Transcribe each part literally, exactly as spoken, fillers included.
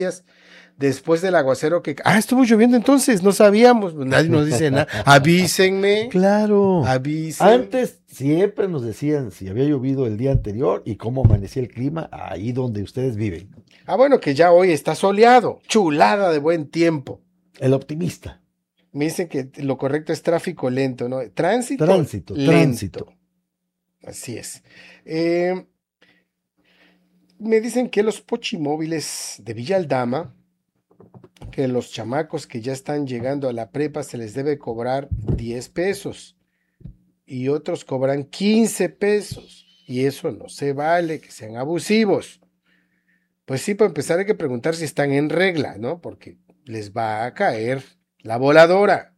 después del aguacero que... Ah, estuvo lloviendo entonces, no sabíamos, nadie nos dice nada. Avísenme. Claro. Avísenme. Antes siempre nos decían si había llovido el día anterior y cómo amanecía el clima ahí donde ustedes viven. Ah, bueno, que ya hoy está soleado, chulada de buen tiempo. El optimista. Me dicen que lo correcto es tráfico lento, ¿no? Tránsito, tránsito, lento. tránsito. Así es. Eh, me dicen que los pochimóviles de Villa Aldama, que los chamacos que ya están llegando a la prepa se les debe cobrar diez pesos y otros cobran quince pesos y eso no se vale, que sean abusivos. Pues sí, para empezar hay que preguntar si están en regla, ¿no? Porque les va a caer la voladora.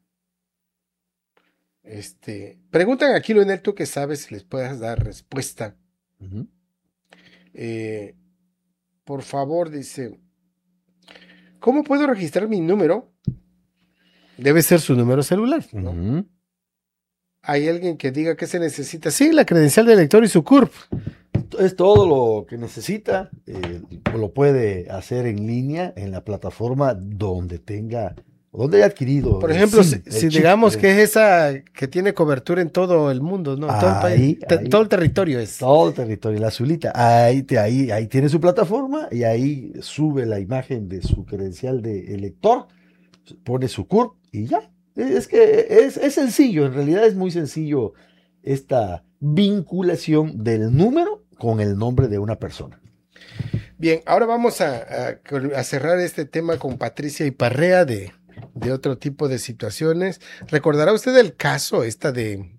Este, preguntan aquí, Leonel, tú que sabes si les puedas dar respuesta. Uh-huh. Eh, por favor, dice, ¿cómo puedo registrar mi número? Debe ser su número celular, ¿no? Uh-huh. Hay alguien que diga que se necesita. Sí, la credencial de lector y su C U R P. Es todo lo que necesita. Eh, lo puede hacer en línea en la plataforma donde tenga, donde haya adquirido. Por ejemplo, SIM, si, si chip, digamos eh, que es esa que tiene cobertura en todo el mundo, ¿no? Todo el ahí, país, te, ahí, todo el territorio es. Todo el territorio, la azulita. Ahí, te, ahí, ahí tiene su plataforma y ahí sube la imagen de su credencial de elector, pone su C U R P y ya. Es que es, es sencillo, en realidad es muy sencillo esta vinculación del número con el nombre de una persona. Bien, ahora vamos a, a, a cerrar este tema con Patricia Iparrea de, de otro tipo de situaciones. ¿Recordará usted el caso esta de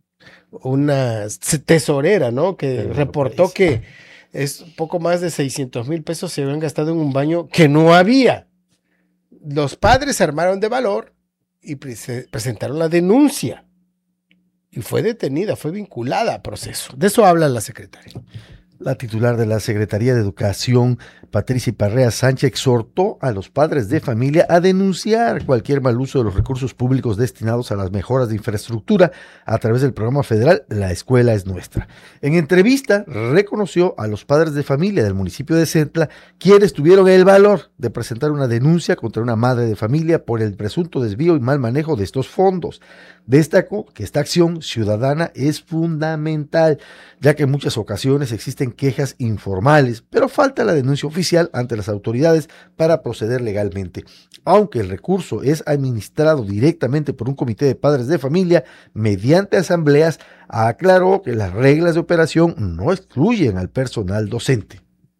una tesorera, ¿no? Que Pero reportó pues, que es poco más de seiscientos mil pesos se habían gastado en un baño que no había. Los padres se armaron de valor y pre presentaron la denuncia y fue detenida, fue vinculada a proceso. De eso habla la secretaria. La titular de la Secretaría de Educación, Patricia Iparrea Sánchez, exhortó a los padres de familia a denunciar cualquier mal uso de los recursos públicos destinados a las mejoras de infraestructura a través del programa federal La Escuela es Nuestra. En entrevista, reconoció a los padres de familia del municipio de Centla, quienes tuvieron el valor de presentar una denuncia contra una madre de familia por el presunto desvío y mal manejo de estos fondos. Destacó que esta acción ciudadana es fundamental, ya que en muchas ocasiones existen quejas informales, pero falta la denuncia oficial ante las autoridades para proceder legalmente. Aunque el recurso es administrado directamente por un comité de padres de familia mediante asambleas, aclaró que las reglas de operación no excluyen al personal docente.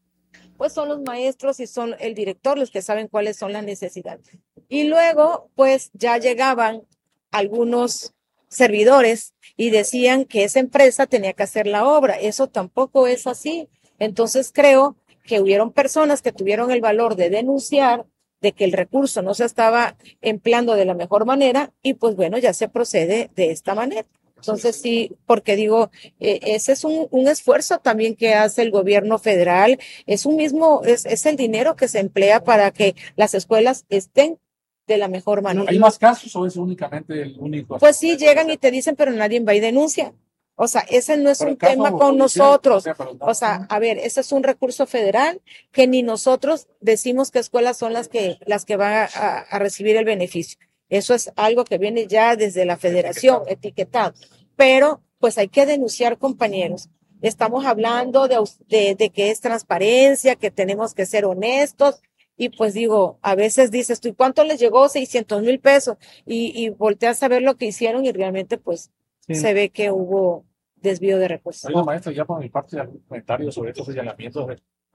Pues son los maestros y son el director los que saben cuáles son las necesidades. Y luego, pues ya llegaban algunos servidores y decían que esa empresa tenía que hacer la obra. Eso tampoco es así. Entonces creo que hubieron personas que tuvieron el valor de denunciar de que el recurso no se estaba empleando de la mejor manera y pues bueno, ya se procede de esta manera. Entonces sí, porque digo, eh, ese es un, un esfuerzo también que hace el gobierno federal, es un mismo, es, es el dinero que se emplea para que las escuelas estén de la mejor manera. ¿Hay más casos o es únicamente el único? Pues sí, llegan y te dicen, pero nadie va y denuncia. O sea, ese no es pero un tema con nosotros. O sea, o sea, a ver, ese es un recurso federal que ni nosotros decimos qué escuelas son las que, las que van a, a, a recibir el beneficio. Eso es algo que viene ya desde la federación, etiquetado. Pero, pues hay que denunciar, compañeros. Estamos hablando de, de, de que es transparencia, que tenemos que ser honestos. Y pues digo, a veces dices tú, ¿y cuánto les llegó? seiscientos mil pesos. Y, y volteas a ver lo que hicieron y realmente pues sí. Se ve que hubo desvío de recursos. Oiga, maestro, ya por mi parte, algún comentario sobre estos señalamientos.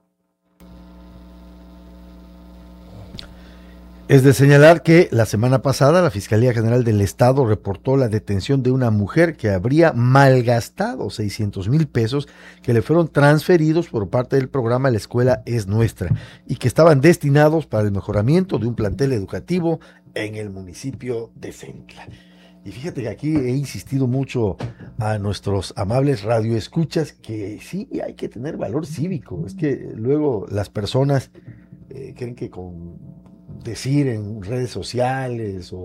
Es de señalar que la semana pasada la Fiscalía General del Estado reportó la detención de una mujer que habría malgastado seiscientos mil pesos que le fueron transferidos por parte del programa La Escuela es Nuestra y que estaban destinados para el mejoramiento de un plantel educativo en el municipio de Centla. Y fíjate que aquí he insistido mucho a nuestros amables radioescuchas que sí hay que tener valor cívico. Es que luego las personas eh, creen que con decir en redes sociales o,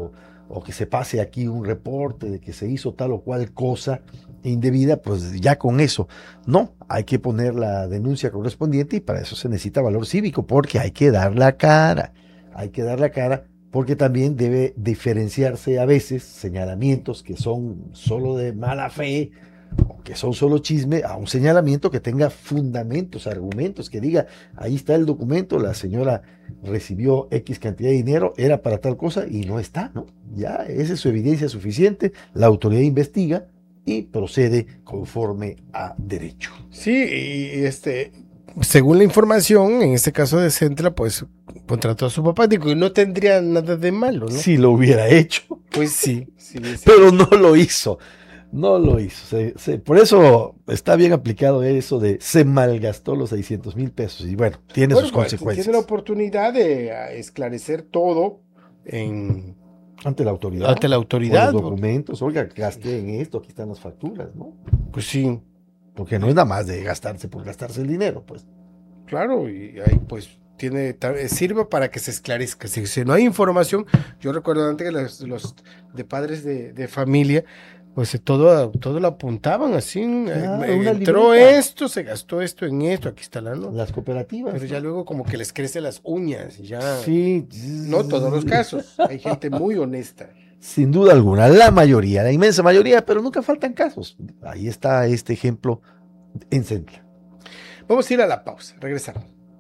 o que se pase aquí un reporte de que se hizo tal o cual cosa indebida, pues ya con eso. No, hay que poner la denuncia correspondiente y para eso se necesita valor cívico, porque hay que dar la cara, hay que dar la cara, porque también debe diferenciarse a veces señalamientos que son solo de mala fe, o que son solo chisme, a un señalamiento que tenga fundamentos, argumentos, que diga, ahí está el documento, la señora recibió X cantidad de dinero, era para tal cosa y no está, ¿no? Ya, esa es su evidencia suficiente, la autoridad investiga y procede conforme a derecho. Sí, y este, según la información, en este caso de Centra, pues contrató a su papá, digo, y no tendría nada de malo, ¿no? Si lo hubiera hecho. Pues sí, sí, sí. Pero no lo hizo, no lo hizo. Se, se, por eso está bien aplicado eso de se malgastó los seiscientos mil pesos y bueno, tiene Bueno, sus pues, consecuencias. tiene la oportunidad de ah, esclarecer todo en... Ante la autoridad. Ante la autoridad. Con los documentos, oiga, gasté en esto, aquí están las facturas, ¿no? Pues sí. Porque no es nada más de gastarse por gastarse el dinero, pues. Claro, y ahí pues tiene, sirve para que se esclarezca. Si, si no hay información, yo recuerdo antes que los, los de padres de, de familia, pues todo, todo lo apuntaban así, Claro, eh, una entró libreta. esto, se gastó esto en esto, aquí está la nota. Las cooperativas. Pero ya ¿no? luego como que les crecen las uñas, y ya. Sí. No todos los casos, hay gente muy honesta. Sin duda alguna, la mayoría, la inmensa mayoría, pero nunca faltan casos. Ahí está este ejemplo en Centra. Vamos a ir a la pausa, regresamos.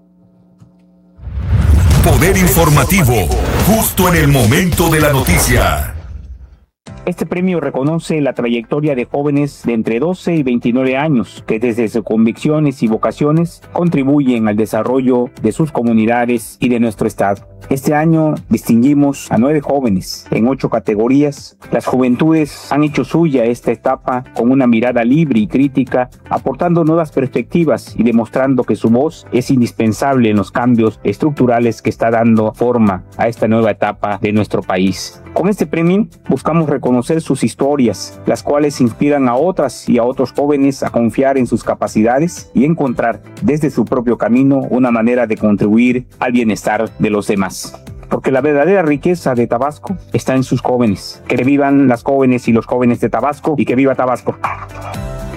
Poder informativo, justo en el momento de la noticia. Este premio reconoce la trayectoria de jóvenes de entre doce y veintinueve años que desde sus convicciones y vocaciones contribuyen al desarrollo de sus comunidades y de nuestro estado. Este año distinguimos a nueve jóvenes en ocho categorías. Las juventudes han hecho suya esta etapa con una mirada libre y crítica, aportando nuevas perspectivas y demostrando que su voz es indispensable en los cambios estructurales que está dando forma a esta nueva etapa de nuestro país. Con este premio buscamos reconocer sus historias, las cuales inspiran a otras y a otros jóvenes a confiar en sus capacidades y encontrar desde su propio camino una manera de contribuir al bienestar de los demás. Porque la verdadera riqueza de Tabasco está en sus jóvenes. Que vivan las jóvenes y los jóvenes de Tabasco y que viva Tabasco.